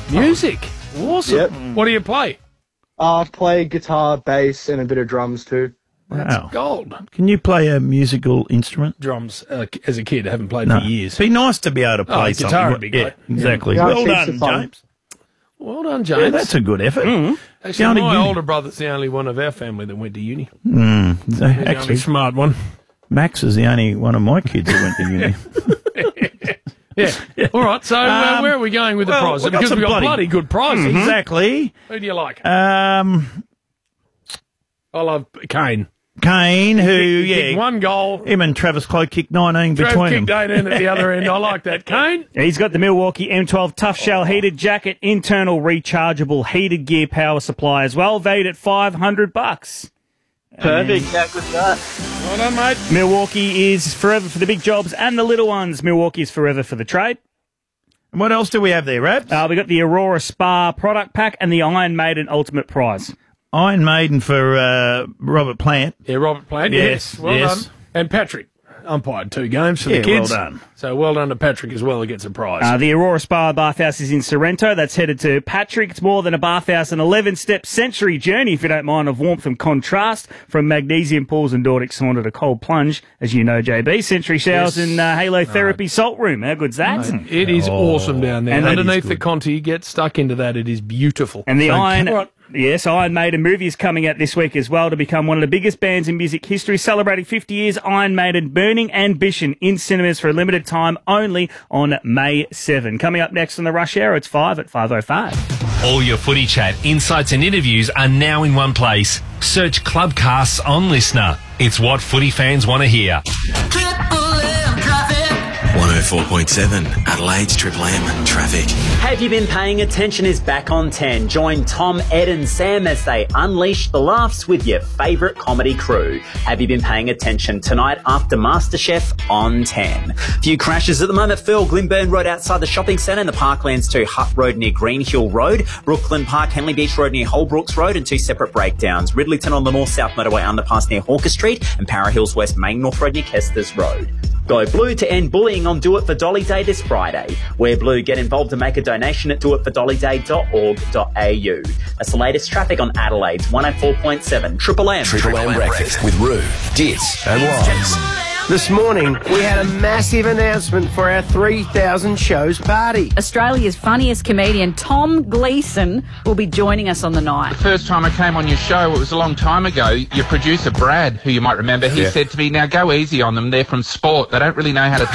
Music. Awesome. Yep. What do you play? I play guitar, bass, and a bit of drums too. That's gold. Can you play a musical instrument? Drums as a kid. I haven't played No. for years. Be nice to be able to play something. Guitar would be great. Yeah, exactly. Yeah. Well Yeah, done, fun. James. Well done, James. Yeah, that's a good effort. Actually, Going to my uni. older brother's the only one of our family that went to uni. Actually, The only smart one. Max is the only one of my kids who went to uni. Yeah. All right. So where are we going with the prize? we've got Because some we've got bloody- bloody good prizes. Exactly. Who do you like? Kane, I love Kane. who, Kicked one goal. him and Travis Clough kicked 19 Trev between kicked them. 18 at the other end. I like that. Kane? He's got the Milwaukee M12 Tough Shell heated jacket, internal rechargeable heated gear power supply as well, valued at $500. Perfect. Yeah, good start. Well done, mate. Milwaukee is forever for the big jobs and the little ones. Milwaukee is forever for the trade. And what else do we have there, Rabs? We got the Aurora Spa product pack and the Iron Maiden Ultimate Prize. Iron Maiden for Robert Plant. Yeah, Robert Plant. Yes, Well yes. done. And Patrick umpired 2 games for Yeah, the kids. well done. So well done to Patrick as well. He gets a prize. The Aurora Spa Bathhouse is in Sorrento. That's headed to Patrick. It's more than a bathhouse, an 11-step sensory journey, if you don't mind, of warmth and contrast, from magnesium pools and Nordic sauna to cold plunge, as you know, JB. Sensory showers and Halo Therapy salt room. How good's that? It is awesome down there. And that underneath is the good. Conti, get stuck into that. It is beautiful. And the Iron... All right. Yes, Iron Maiden movie is coming out this week as well to become one of the biggest bands in music history, celebrating 50 years. Iron Maiden Burning Ambition in cinemas for a limited time only on May 7. Coming up next on the Rush Hour, it's 5 at 5:05. All your footy chat, insights and interviews are now in one place. Search Clubcasts on Listener. It's what footy fans want to hear. 104.7 Adelaide's Triple M traffic. Have You Been Paying Attention is back on 10. Join Tom, Ed and Sam as they unleash the laughs with your favourite comedy crew. Have You Been Paying Attention tonight after MasterChef on 10. Few crashes at the moment. Phil, Glenburn Road outside the shopping centre, and the Parklands 2 Hutt Road near Green Hill Road, Brooklyn Park, Henley Beach Road near Holbrooks Road, and 2 separate breakdowns. Ridleyton on the north-south motorway underpass near Hawker Street, and Para Hills West Main North Road near Kesters Road. Go Blue to end bullying on Do It for Dolly Day this Friday. Wear blue, get involved and make a donation at doitfordollyday.org.au. That's the latest traffic on Adelaide's 104.7 Triple M. Triple M breakfast with Roo, Dits and Loz. This morning, we had a massive announcement for our 3,000 shows party. Australia's funniest comedian Tom Gleeson will be joining us on the night. First time I came on your show, it was a long time ago. Your producer, Brad, who you might remember, he said to me, now go easy on them. They're from sport. They don't really know how to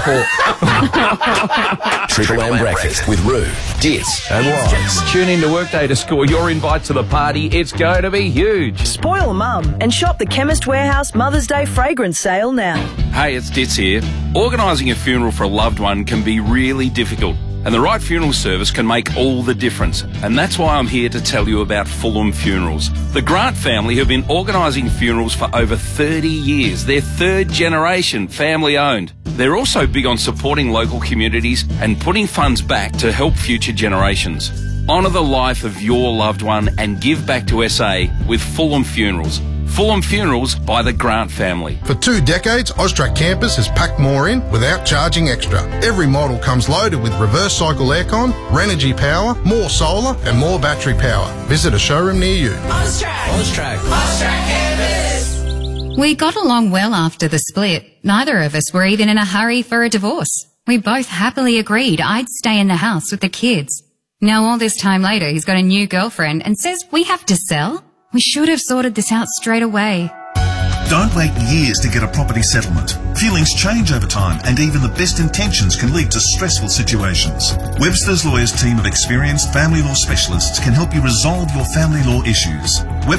talk. Triple M breakfast with Roo, Dits and Loz. Tune in to Workday to score your invite to the party. It's going to be huge. Spoil mum and shop the Chemist Warehouse Mother's Day fragrance sale now. Hey, it's Dits here. Organising a funeral for a loved one can be really difficult, and the right funeral service can make all the difference. And that's why I'm here to tell you about Fulham Funerals. The Grant family have been organising funerals for over 30 years. They're third generation family owned. They're also big on supporting local communities and putting funds back to help future generations. Honour the life of your loved one and give back to SA with Fulham Funerals. Fulham Funerals by the Grant family. For 2 decades, Austrac Campus has packed more in without charging extra. Every model comes loaded with reverse cycle aircon, Renogy power, more solar and more battery power. Visit a showroom near you. Austrac Campus. We got along well after the split. Neither of us were even in a hurry for a divorce. We both happily agreed I'd stay in the house with the kids. Now all this time later, he's got a new girlfriend and says we have to sell? We should have sorted this out straight away. Don't wait years to get a property settlement. Feelings change over time, and even the best intentions can lead to stressful situations. Webster's Lawyers team of experienced family law specialists can help you resolve your family law issues.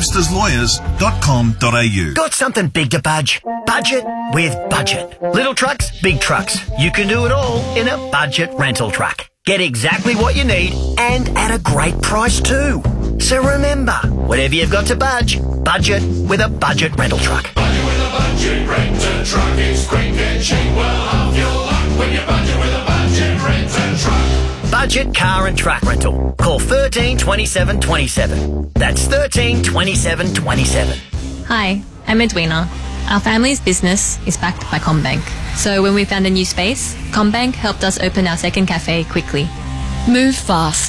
websterslawyers.com.au. Got something big to budge? Budget with Budget. Little trucks, big trucks. You can do it all in a Budget rental truck. Get exactly what you need and at a great price too. So remember, whatever you've got to budget with a Budget rental truck. Budget with a Budget rental truck. It's quick and cheap. Well, half your luck when you budget with a Budget rental truck. Budget car and truck rental. Call 13 27 27. That's 13 27 27. Hi, I'm Edwina. Our family's business is backed by CommBank. So when we found a new space, CommBank helped us open our second cafe quickly. Move fast.